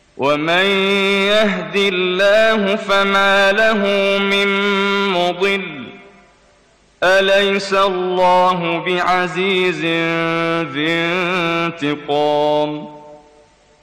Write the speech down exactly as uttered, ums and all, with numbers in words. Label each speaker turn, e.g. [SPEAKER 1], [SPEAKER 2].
[SPEAKER 1] ومن يهد الله فما له من مضل أليس الله بعزيز ذي انتقام